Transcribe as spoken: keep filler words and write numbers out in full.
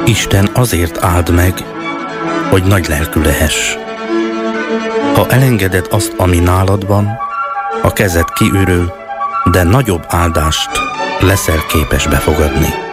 Isten azért áld meg, hogy nagy lelkű lehess. Ha elengeded azt, ami nálad van, a kezed kiürül, de nagyobb áldást leszel képes befogadni.